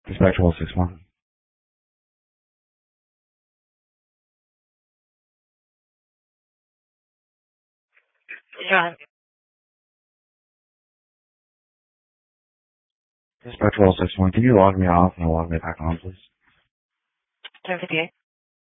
Dispatch 161. John, Dispatch 161. Can you log me off and log me back on, please? 1058.